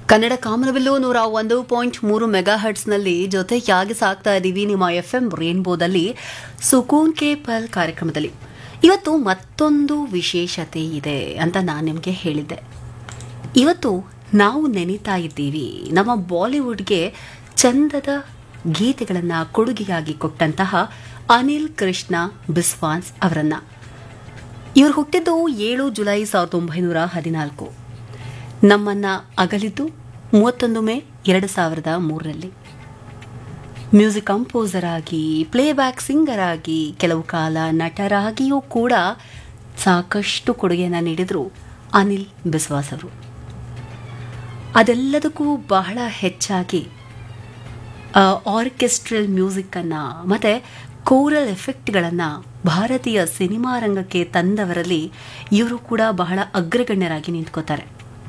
ಕನ್ನಡ ಕಾಮನಬಿಲ್ಲು 101.3 mega ಹರ್ಟ್ಸ್ನಲ್ಲಿ ಜೊತೆಯಾಗಿ ಸಾಕ್ತಾ ಇದ್ದೀವಿ ನಿಮ್ಮ FM ರೇನ್ಬೋದಲ್ಲಿ ಸುಕೂನ್ ಕೆ ಪಲ್ ಕಾರ್ಯಕ್ರಮದಲ್ಲಿ. ಇವತ್ತು ಮತ್ತೊಂದು ವಿಶೇಷತೆ ಇದೆ ಅಂತ ನಾನು ನಿಮಗೆ ಹೇಳಿದ್ದೆ. ಇವತ್ತು ನಾವು ನೆನೀತಾ ಇದ್ದೀವಿ ನಮ್ಮ ಬಾಲಿವುಡ್ಗೆ ಚಂದದ ಗೀತೆಗಳನ್ನು ಕೊಡುಗೆಯಾಗಿ ಕೊಟ್ಟಂತಹ ಅನಿಲ್ ಕೃಷ್ಣ ಬಿಸ್ವಾಸ್ ಅವರನ್ನ. ಇವರು ಹುಟ್ಟಿದ್ದು 7 ಜುಲೈ 1914. ನಮ್ಮನ್ನ ಅಗಲಿದ್ದು 31 ಮೇ 2003ರಲ್ಲಿ. ಮ್ಯೂಸಿಕ್ ಕಂಪೋಸರ್ ಆಗಿ, ಪ್ಲೇಬ್ಯಾಕ್ ಸಿಂಗರ್ ಆಗಿ, ಕೆಲವು ಕಾಲ ನಟರಾಗಿಯೂ ಕೂಡ ಸಾಕಷ್ಟು ಕೊಡುಗೆಯನ್ನು ನೀಡಿದರು ಅನಿಲ್ ಬಿಸ್ವಾಸ್ ಅವರು. ಅದೆಲ್ಲದಕ್ಕೂ ಬಹಳ ಹೆಚ್ಚಾಗಿ ಆರ್ಕೆಸ್ಟ್ರಲ್ ಮ್ಯೂಸಿಕ್ಕನ್ನು ಮತ್ತು ಕೋರಲ್ ಎಫೆಕ್ಟ್ಗಳನ್ನು ಭಾರತೀಯ ಸಿನಿಮಾ ರಂಗಕ್ಕೆ ತಂದವರಲ್ಲಿ ಇವರು ಕೂಡ ಬಹಳ ಅಗ್ರಗಣ್ಯರಾಗಿ ನಿಂತ್ಕೋತಾರೆ.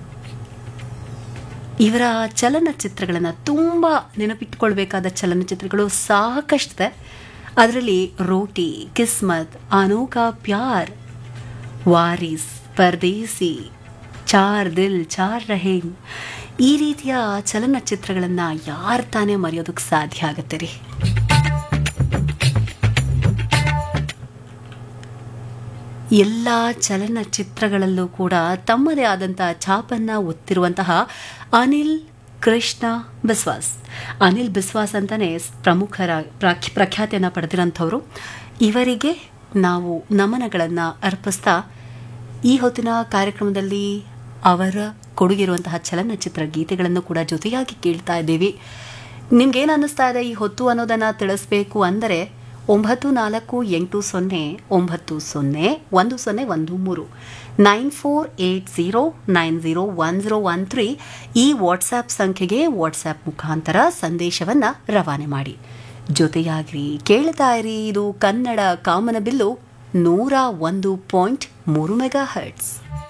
ಇವರ ಚಲನಚಿತ್ರಗಳನ್ನು ತುಂಬ ನೆನಪಿಟ್ಕೊಳ್ಬೇಕಾದ ಚಲನಚಿತ್ರಗಳು ಸಾಕಷ್ಟಿದೆ. ಅದರಲ್ಲಿ ರೋಟಿ, ಕಿಸ್ಮತ್, ಅನೋಖಾ ಪ್ಯಾರ್, ವಾರಿಸ್, ಪರ್ದೇಸಿ, ಚಾರ್ ದಿಲ್ ಚಾರ್ ರಹೇನ್ ಈ ರೀತಿಯ ಚಲನಚಿತ್ರಗಳನ್ನು ಯಾರು ತಾನೇ ಮರೆಯೋದಕ್ಕೆ ಸಾಧ್ಯ ಆಗುತ್ತೆ ರೀ. ಎಲ್ಲ ಚಲನಚಿತ್ರಗಳಲ್ಲೂ ಕೂಡ ತಮ್ಮದೇ ಆದಂಥ ಛಾಪನ್ನು ಒತ್ತಿರುವಂತಹ ಅನಿಲ್ ಕೃಷ್ಣ ಬಿಸ್ವಾಸ್. ಅನಿಲ್ ಬಿಸ್ವಾಸ್ ಅಂತಲೇ ಪ್ರಖ್ಯಾತಿಯನ್ನು ಪಡೆದಿರೋಂಥವ್ರು. ಇವರಿಗೆ ನಾವು ನಮನಗಳನ್ನು ಅರ್ಪಿಸ್ತಾ ಈ ಹೊತ್ತಿನ ಕಾರ್ಯಕ್ರಮದಲ್ಲಿ ಅವರ ಕೊಡುಗಿರುವಂತಹ ಚಲನಚಿತ್ರ ಗೀತೆಗಳನ್ನು ಕೂಡ ಜೊತೆಯಾಗಿ ಕೇಳ್ತಾ ಇದ್ದೀವಿ. ನಿಮ್ಗೇನು ಅನ್ನಿಸ್ತಾ ಇದೆ ಈ ಹೊತ್ತು ಅನ್ನೋದನ್ನು ತಿಳಿಸ್ಬೇಕು ಅಂದರೆ 9480901013 9480901013 ಈ ವಾಟ್ಸ್ಆ್ಯಪ್ ಸಂಖ್ಯೆಗೆ ವಾಟ್ಸ್ಆ್ಯಪ್ ಮುಖಾಂತರ ಸಂದೇಶವನ್ನು ರವಾನೆ ಮಾಡಿ. ಜೊತೆಯಾಗಿ ಕೇಳ್ತಾ ಇರಿ. ಇದು ಕನ್ನಡ ಕಾಮನಬಿಲ್ಲು 101.3 ಮೆಗಾ ಹರ್ಟ್ಸ್.